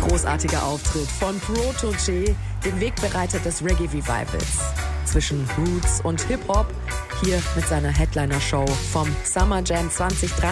Großartiger Auftritt von Protoje, dem Wegbereiter des Reggae-Revivals. Zwischen Roots und Hip-Hop, hier mit seiner Headliner-Show vom Summer Jam 2023.